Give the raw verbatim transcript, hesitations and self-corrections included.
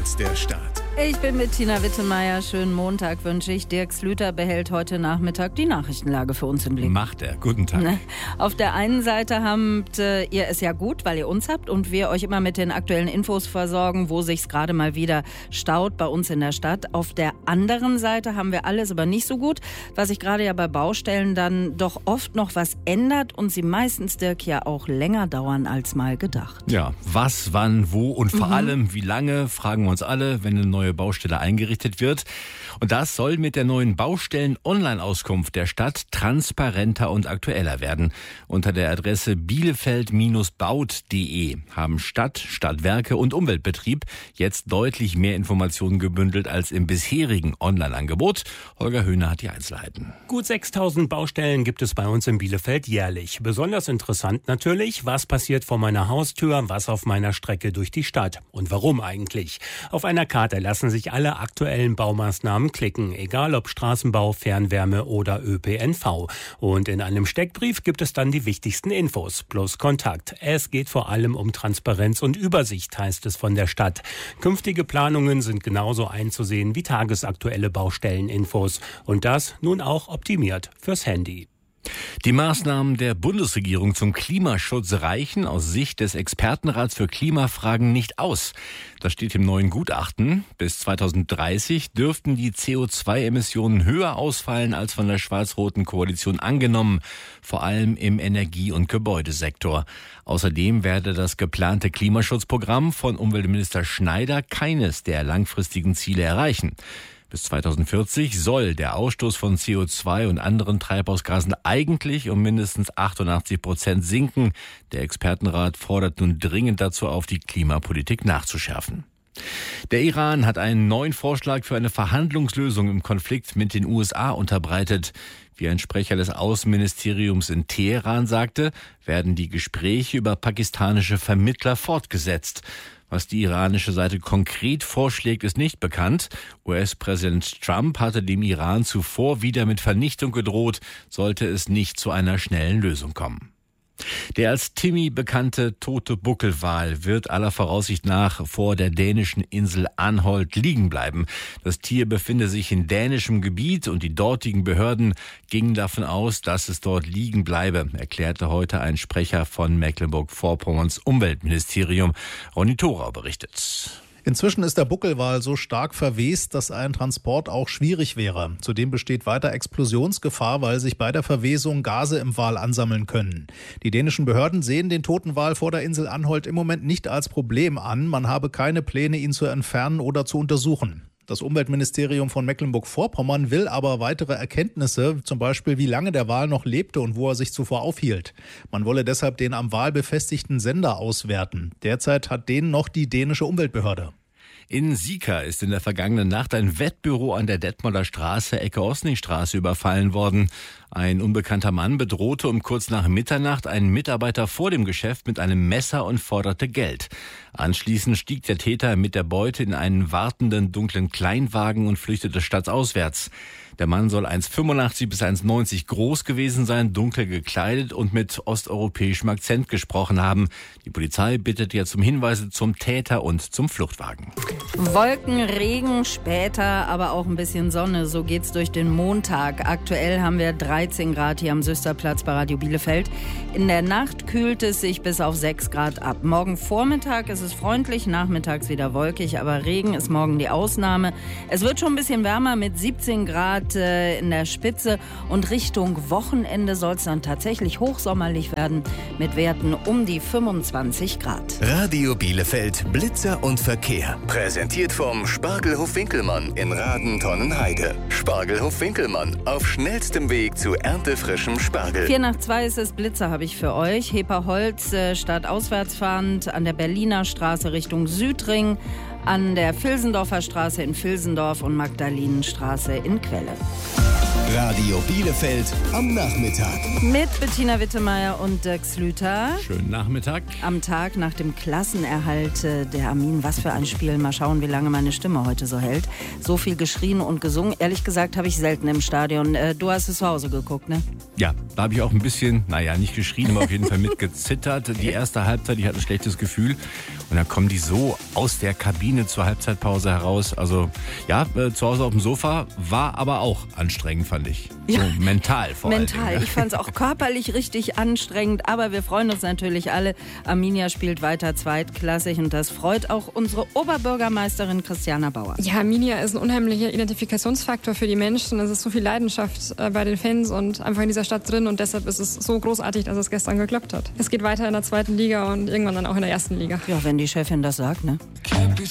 Puls der Stadt. Ich bin mit Tina Wittemeyer. Schönen Montag wünsche ich. Dirk Slüter behält heute Nachmittag die Nachrichtenlage für uns im Blick. Macht er. Guten Tag. Auf der einen Seite habt äh, ihr es ja gut, weil ihr uns habt und wir euch immer mit den aktuellen Infos versorgen, wo sich's gerade mal wieder staut bei uns in der Stadt. Auf der anderen Seite haben wir alles, aber nicht so gut, was sich gerade ja bei Baustellen dann doch oft noch was ändert und sie meistens, Dirk, ja auch länger dauern als mal gedacht. Ja, was, wann, wo und vor Mhm. allem wie lange, fragen wir uns alle, wenn eine neue Baustelle eingerichtet wird. Und das soll mit der neuen Baustellen-Online-Auskunft der Stadt transparenter und aktueller werden. Unter der Adresse bielefeld Bindestrich baut Punkt de haben Stadt, Stadtwerke und Umweltbetrieb jetzt deutlich mehr Informationen gebündelt als im bisherigen Online-Angebot. Holger Höhner hat die Einzelheiten. Gut sechstausend Baustellen gibt es bei uns in Bielefeld jährlich. Besonders interessant natürlich, was passiert vor meiner Haustür, was auf meiner Strecke durch die Stadt und warum eigentlich. Auf einer Karte lassen sich alle aktuellen Baumaßnahmen klicken, egal ob Straßenbau, Fernwärme oder Ö P N V. Und in einem Steckbrief gibt es dann die wichtigsten Infos plus Kontakt. Es geht vor allem um Transparenz und Übersicht, heißt es von der Stadt. Künftige Planungen sind genauso einzusehen wie tagesaktuelle Baustelleninfos. Und das nun auch optimiert fürs Handy. Die Maßnahmen der Bundesregierung zum Klimaschutz reichen aus Sicht des Expertenrats für Klimafragen nicht aus. Das steht im neuen Gutachten. Bis zweitausenddreißig dürften die C O zwei Emissionen höher ausfallen als von der schwarz-roten Koalition angenommen, vor allem im Energie- und Gebäudesektor. Außerdem werde das geplante Klimaschutzprogramm von Umweltminister Schneider keines der langfristigen Ziele erreichen. Bis zweitausendvierzig soll der Ausstoß von C O zwei und anderen Treibhausgasen eigentlich um mindestens achtundachtzig Prozent sinken. Der Expertenrat fordert nun dringend dazu auf, die Klimapolitik nachzuschärfen. Der Iran hat einen neuen Vorschlag für eine Verhandlungslösung im Konflikt mit den U S A unterbreitet. Wie ein Sprecher des Außenministeriums in Teheran sagte, werden die Gespräche über pakistanische Vermittler fortgesetzt. Was die iranische Seite konkret vorschlägt, ist nicht bekannt. U S-Präsident Trump hatte dem Iran zuvor wieder mit Vernichtung gedroht, sollte es nicht zu einer schnellen Lösung kommen. Der als Timmy bekannte tote Buckelwal wird aller Voraussicht nach vor der dänischen Insel Anholt liegen bleiben. Das Tier befinde sich in dänischem Gebiet und die dortigen Behörden gingen davon aus, dass es dort liegen bleibe, erklärte heute ein Sprecher von Mecklenburg-Vorpommerns Umweltministerium. Ronny Thorau berichtet. Inzwischen ist der Buckelwal so stark verwest, dass ein Transport auch schwierig wäre. Zudem besteht weiter Explosionsgefahr, weil sich bei der Verwesung Gase im Wal ansammeln können. Die dänischen Behörden sehen den toten Wal vor der Insel Anholt im Moment nicht als Problem an. Man habe keine Pläne, ihn zu entfernen oder zu untersuchen. Das Umweltministerium von Mecklenburg-Vorpommern will aber weitere Erkenntnisse, zum Beispiel wie lange der Wal noch lebte und wo er sich zuvor aufhielt. Man wolle deshalb den am Wal befestigten Sender auswerten. Derzeit hat den noch die dänische Umweltbehörde. In Sika ist in der vergangenen Nacht ein Wettbüro an der Detmolder Straße, Ecke Osningstraße, überfallen worden. Ein unbekannter Mann bedrohte um kurz nach Mitternacht einen Mitarbeiter vor dem Geschäft mit einem Messer und forderte Geld. Anschließend stieg der Täter mit der Beute in einen wartenden dunklen Kleinwagen und flüchtete stadtauswärts. Der Mann soll eins Komma fünfundachtzig bis eins Komma neunzig groß gewesen sein, dunkel gekleidet und mit osteuropäischem Akzent gesprochen haben. Die Polizei bittet jetzt um Hinweise zum Täter und zum Fluchtwagen. Wolken, Regen, später aber auch ein bisschen Sonne. So geht's durch den Montag. Aktuell haben wir dreizehn Grad hier am Süsterplatz bei Radio Bielefeld. In der Nacht kühlt es sich bis auf sechs Grad ab. Morgen Vormittag ist es freundlich, nachmittags wieder wolkig, aber Regen ist morgen die Ausnahme. Es wird schon ein bisschen wärmer mit siebzehn Grad in der Spitze und Richtung Wochenende soll es dann tatsächlich hochsommerlich werden mit Werten um die fünfundzwanzig Grad. Radio Bielefeld, Blitzer und Verkehr. Präsentiert vom Spargelhof Winkelmann in Raden-Tonnenheide. Spargelhof Winkelmann, auf schnellstem Weg zu erntefrischem Spargel. vier nach zwei ist es, Blitzer habe ich für euch. Heperholz äh, statt auswärts fahrend an der Berliner Straße Richtung Südring, an der Vilsendorfer Straße in Vilsendorf und Magdalenenstraße in Quelle. Radio Bielefeld am Nachmittag. Mit Bettina Wittemeyer und Dirk Slüter. Schönen Nachmittag. Am Tag nach dem Klassenerhalt der Armin. Was für ein Spiel. Mal schauen, wie lange meine Stimme heute so hält. So viel geschrien und gesungen. Ehrlich gesagt habe ich selten im Stadion. Du hast es zu Hause geguckt, ne? Ja, da habe ich auch ein bisschen, naja, nicht geschrien, aber auf jeden Fall mitgezittert. Die erste Halbzeit, ich hatte ein schlechtes Gefühl. Und dann kommen die so aus der Kabine zur Halbzeitpause heraus. Also ja, äh, zu Hause auf dem Sofa war aber auch anstrengend, fand ich. Ja. So, mental vor allem. Mental. Ja. Ich fand es auch körperlich richtig anstrengend. Aber wir freuen uns natürlich alle. Arminia spielt weiter zweitklassig. Und das freut auch unsere Oberbürgermeisterin Christiana Bauer. Ja, Arminia ist ein unheimlicher Identifikationsfaktor für die Menschen. Es ist so viel Leidenschaft äh, bei den Fans und einfach in dieser Stadt drin. Und deshalb ist es so großartig, dass es gestern geklappt hat. Es geht weiter in der zweiten Liga und irgendwann dann auch in der ersten Liga. Ja, wenn die Chefin das sagt, ne?